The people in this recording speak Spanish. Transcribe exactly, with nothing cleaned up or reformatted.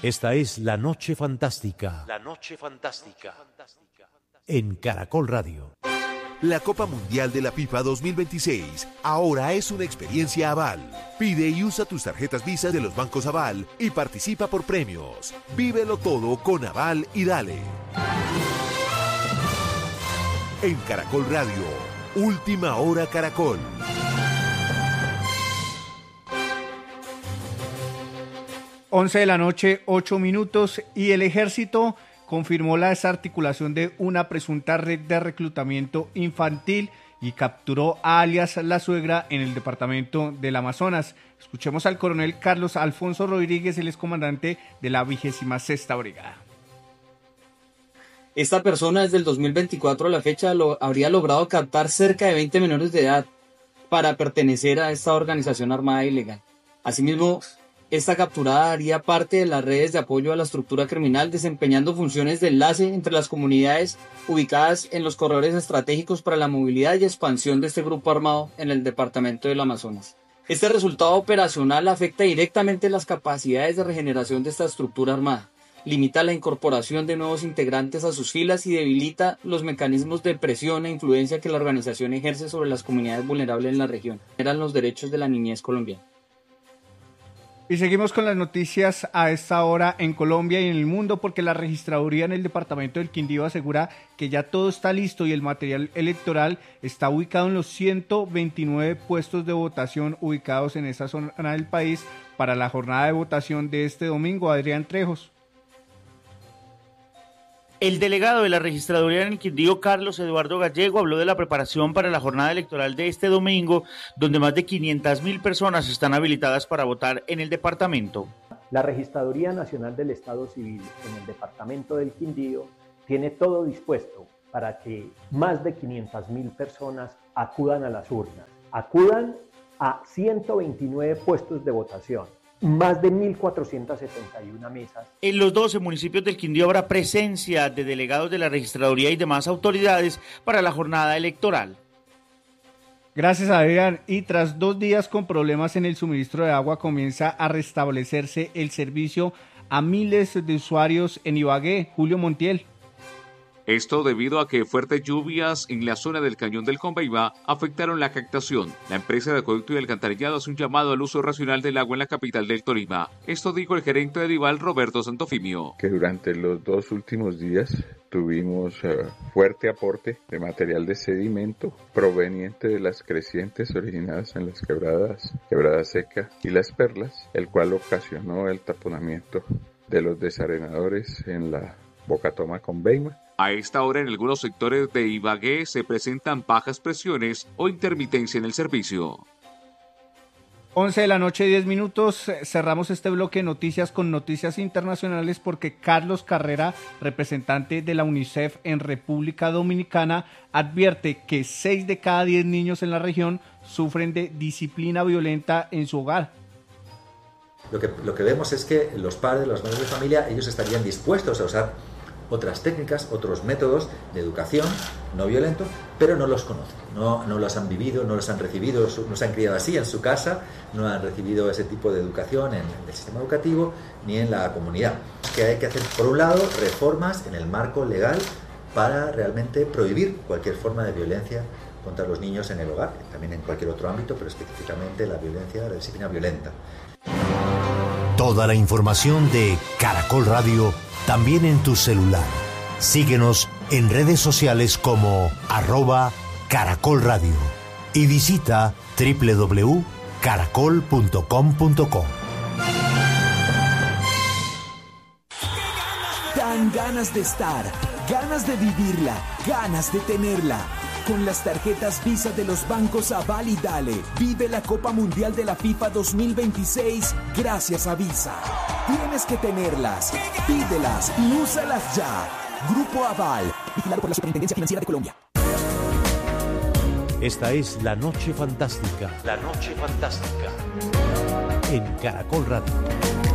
Esta es La Noche Fantástica. La Noche Fantástica. En Caracol Radio. La Copa Mundial de la FIFA dos mil veintiséis ahora es una experiencia Aval. Pide y usa tus tarjetas Visa de los bancos Aval y participa por premios. Vívelo todo con Aval y dale. En Caracol Radio, Última Hora Caracol. once de la noche, ocho minutos, y el Ejército confirmó la desarticulación de una presunta red de reclutamiento infantil y capturó a alias La Suegra en el departamento del Amazonas. Escuchemos al coronel Carlos Alfonso Rodríguez, el excomandante de la vigésima sexta Brigada. Esta persona desde el dos mil veinticuatro a la fecha lo, habría logrado captar cerca de veinte menores de edad para pertenecer a esta organización armada ilegal. Asimismo, esta capturada haría parte de las redes de apoyo a la estructura criminal, desempeñando funciones de enlace entre las comunidades ubicadas en los corredores estratégicos para la movilidad y expansión de este grupo armado en el departamento del Amazonas. Este resultado operacional afecta directamente las capacidades de regeneración de esta estructura armada, limita la incorporación de nuevos integrantes a sus filas y debilita los mecanismos de presión e influencia que la organización ejerce sobre las comunidades vulnerables en la región. Eran los derechos de la niñez colombiana. Y seguimos con las noticias a esta hora en Colombia y en el mundo, porque la registraduría en el departamento del Quindío asegura que ya todo está listo y el material electoral está ubicado en los ciento veintinueve puestos de votación ubicados en esa zona del país para la jornada de votación de este domingo. Adrián Trejos. El delegado de la registraduría en el Quindío, Carlos Eduardo Gallego, habló de la preparación para la jornada electoral de este domingo, donde más de quinientas mil personas están habilitadas para votar en el departamento. La Registraduría Nacional del Estado Civil en el departamento del Quindío tiene todo dispuesto para que más de quinientas mil personas acudan a las urnas. Acudan a ciento veintinueve puestos de votación. Más de mil cuatrocientas setenta y una mesas. En los doce municipios del Quindío habrá presencia de delegados de la registraduría y demás autoridades para la jornada electoral. Gracias, Adrián. Y tras dos días con problemas en el suministro de agua, comienza a restablecerse el servicio a miles de usuarios en Ibagué. Julio Montiel. Esto debido a que fuertes lluvias en la zona del Cañón del Combaibá afectaron la captación. La empresa de acueducto y alcantarillado hace un llamado al uso racional del agua en la capital del Tolima. Esto dijo el gerente de Dival, Roberto Santofimio. Que durante los dos últimos días tuvimos uh, fuerte aporte de material de sedimento proveniente de las crecientes originadas en las quebradas, Quebrada Seca y Las Perlas, el cual ocasionó el taponamiento de los desarenadores en la Bocatoma con Beima. A esta hora en algunos sectores de Ibagué se presentan bajas presiones o intermitencia en el servicio. once de la noche, diez minutos. Cerramos este bloque de noticias con noticias internacionales porque Carlos Carrera, representante de la UNICEF en República Dominicana, advierte que seis de cada diez niños en la región sufren de disciplina violenta en su hogar. Lo que, lo que vemos es que los padres, los madres de familia, ellos estarían dispuestos a usar otras técnicas, otros métodos de educación no violento, pero no los conocen, no, no los han vivido, no los han recibido, no se han criado así en su casa, no han recibido ese tipo de educación en, en el sistema educativo ni en la comunidad. Que hay que hacer, por un lado, reformas en el marco legal para realmente prohibir cualquier forma de violencia contra los niños en el hogar, también en cualquier otro ámbito, pero específicamente la violencia, la disciplina violenta. Toda la información de Caracol Radio también en tu celular. Síguenos en redes sociales como arroba Caracol Radio y visita doble u doble u doble u punto caracol punto com punto co. Dan ganas de estar, ganas de vivirla, ganas de tenerla. Con las tarjetas Visa de los bancos Aval y Dale, vive la Copa Mundial de la FIFA dos mil veintiséis gracias a Visa. Tienes que tenerlas, pídelas y úsalas ya. Grupo Aval, vigilado por la Superintendencia Financiera de Colombia. Esta es La Noche Fantástica. La Noche Fantástica. En Caracol Radio.